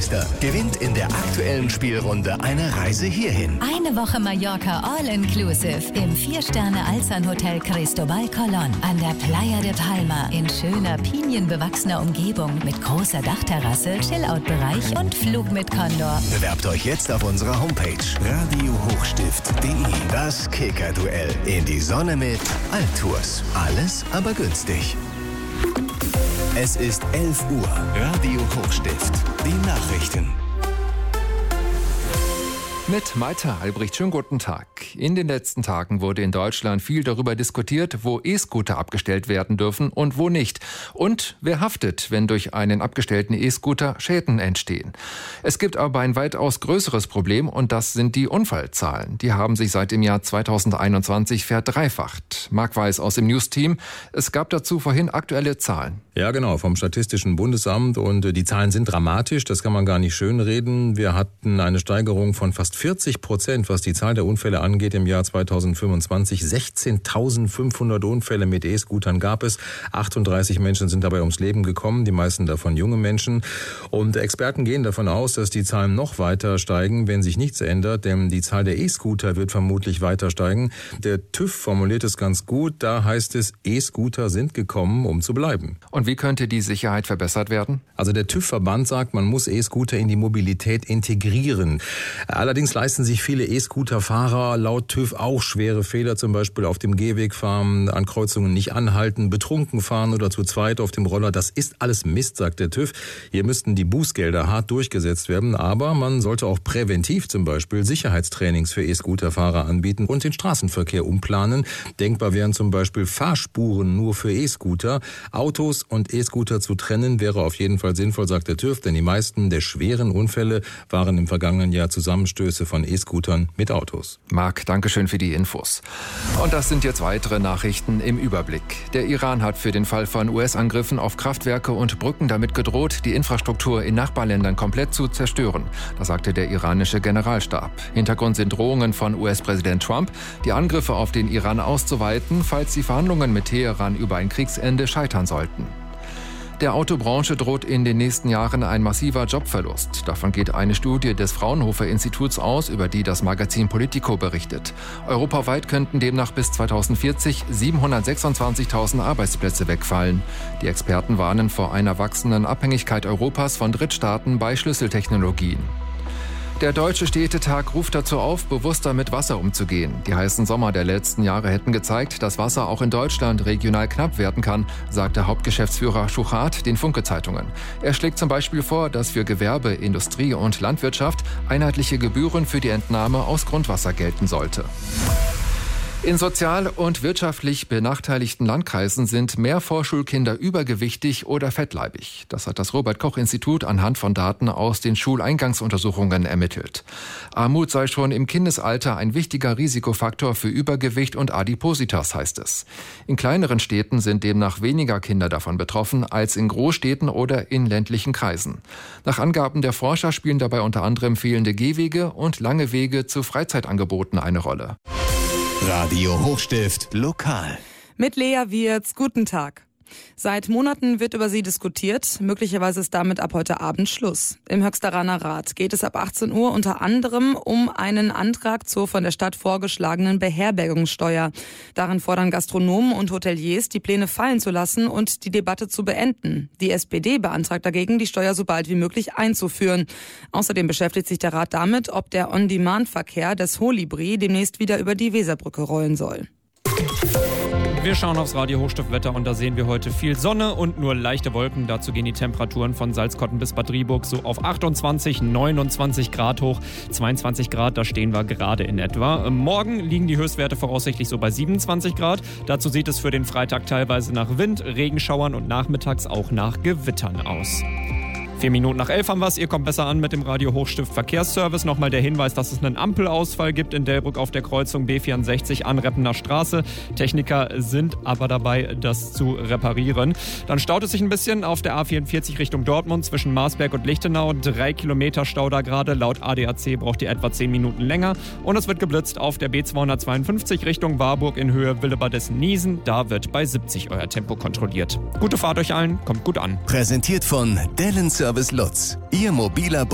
Meister gewinnt in der aktuellen Spielrunde eine Reise hierhin. Eine Woche Mallorca All-Inclusive im 4-Sterne-Alzan-Hotel Cristobal Colón an der Playa de Palma in schöner, pinienbewachsener Umgebung mit großer Dachterrasse, Chillout-Bereich und Flug mit Condor. Bewerbt euch jetzt auf unserer Homepage radiohochstift.de. Das Kicker-Duell in die Sonne mit Altours. Alles aber günstig. Es ist 11 Uhr. Radio Hochstift. Die Nachrichten. Mit Malte Albrecht, schönen guten Tag. In den letzten Tagen wurde in Deutschland viel darüber diskutiert, wo E-Scooter abgestellt werden dürfen und wo nicht. Und wer haftet, wenn durch einen abgestellten E-Scooter Schäden entstehen. Es gibt aber ein weitaus größeres Problem und das sind die Unfallzahlen. Die haben sich seit dem Jahr 2021 verdreifacht. Marc Weiß aus dem News-Team. Es gab dazu vorhin aktuelle Zahlen. Ja, genau, vom Statistischen Bundesamt und die Zahlen sind dramatisch, das kann man gar nicht schönreden. Wir hatten eine Steigerung von fast 40%, was die Zahl der Unfälle angeht im Jahr 2025. 16.500 Unfälle mit E-Scootern gab es. 38 Menschen sind dabei ums Leben gekommen, die meisten davon junge Menschen. Und Experten gehen davon aus, dass die Zahlen noch weiter steigen, wenn sich nichts ändert, denn die Zahl der E-Scooter wird vermutlich weiter steigen. Der TÜV formuliert es ganz gut, da heißt es, E-Scooter sind gekommen, um zu bleiben. Und wie könnte die Sicherheit verbessert werden? Also der TÜV-Verband sagt, man muss E-Scooter in die Mobilität integrieren. Allerdings leisten sich viele E-Scooter-Fahrer laut TÜV auch schwere Fehler, zum Beispiel auf dem Gehweg fahren, an Kreuzungen nicht anhalten, betrunken fahren oder zu zweit auf dem Roller. Das ist alles Mist, sagt der TÜV. Hier müssten die Bußgelder hart durchgesetzt werden, aber man sollte auch präventiv zum Beispiel Sicherheitstrainings für E-Scooter-Fahrer anbieten und den Straßenverkehr umplanen. Denkbar wären zum Beispiel Fahrspuren nur für E-Scooter. Autos und E-Scooter zu trennen wäre auf jeden Fall sinnvoll, sagt der TÜV, denn die meisten der schweren Unfälle waren im vergangenen Jahr Zusammenstöße von E-Scootern mit Autos. Marc, danke schön für die Infos. Und das sind jetzt weitere Nachrichten im Überblick. Der Iran hat für den Fall von US-Angriffen auf Kraftwerke und Brücken damit gedroht, die Infrastruktur in Nachbarländern komplett zu zerstören. Das sagte der iranische Generalstab. Hintergrund sind Drohungen von US-Präsident Trump, die Angriffe auf den Iran auszuweiten, falls die Verhandlungen mit Teheran über ein Kriegsende scheitern sollten. Der Autobranche droht in den nächsten Jahren ein massiver Jobverlust. Davon geht eine Studie des Fraunhofer-Instituts aus, über die das Magazin Politico berichtet. Europaweit könnten demnach bis 2040 726.000 Arbeitsplätze wegfallen. Die Experten warnen vor einer wachsenden Abhängigkeit Europas von Drittstaaten bei Schlüsseltechnologien. Der Deutsche Städtetag ruft dazu auf, bewusster mit Wasser umzugehen. Die heißen Sommer der letzten Jahre hätten gezeigt, dass Wasser auch in Deutschland regional knapp werden kann, sagte Hauptgeschäftsführer Schuchart den Funke-Zeitungen. Er schlägt zum Beispiel vor, dass für Gewerbe, Industrie und Landwirtschaft einheitliche Gebühren für die Entnahme aus Grundwasser gelten sollte. In sozial und wirtschaftlich benachteiligten Landkreisen sind mehr Vorschulkinder übergewichtig oder fettleibig. Das hat das Robert-Koch-Institut anhand von Daten aus den Schuleingangsuntersuchungen ermittelt. Armut sei schon im Kindesalter ein wichtiger Risikofaktor für Übergewicht und Adipositas, heißt es. In kleineren Städten sind demnach weniger Kinder davon betroffen als in Großstädten oder in ländlichen Kreisen. Nach Angaben der Forscher spielen dabei unter anderem fehlende Gehwege und lange Wege zu Freizeitangeboten eine Rolle. Radio Hochstift lokal. Mit Lea Wirz, guten Tag. Seit Monaten wird über sie diskutiert. Möglicherweise ist damit ab heute Abend Schluss. Im Höchsteraner Rat geht es ab 18 Uhr unter anderem um einen Antrag zur von der Stadt vorgeschlagenen Beherbergungssteuer. Darin fordern Gastronomen und Hoteliers, die Pläne fallen zu lassen und die Debatte zu beenden. Die SPD beantragt dagegen, die Steuer so bald wie möglich einzuführen. Außerdem beschäftigt sich der Rat damit, ob der On-Demand-Verkehr des Holibri demnächst wieder über die Weserbrücke rollen soll. Wir schauen aufs Radio Hochstift-Wetter und da sehen wir heute viel Sonne und nur leichte Wolken. Dazu gehen die Temperaturen von Salzkotten bis Bad Driburg so auf 28, 29 Grad hoch. 22 Grad, da stehen wir gerade in etwa. Morgen liegen die Höchstwerte voraussichtlich so bei 27 Grad. Dazu sieht es für den Freitag teilweise nach Wind, Regenschauern und nachmittags auch nach Gewittern aus. 4 Minuten nach 11 haben wir es. Ihr kommt besser an mit dem Radio Hochstift Verkehrsservice. Nochmal der Hinweis, dass es einen Ampelausfall gibt in Delbrück auf der Kreuzung B64 an Reppener Straße. Techniker sind aber dabei, das zu reparieren. Dann staut es sich ein bisschen auf der A44 Richtung Dortmund zwischen Marsberg und Lichtenau. 3 Kilometer Stau da gerade. Laut ADAC braucht ihr etwa 10 Minuten länger. Und es wird geblitzt auf der B252 Richtung Warburg in Höhe Willebadessen-Niesen. Da wird bei 70 euer Tempo kontrolliert. Gute Fahrt euch allen, kommt gut an. Präsentiert von Dellen Service Lutz. Ihr mobiler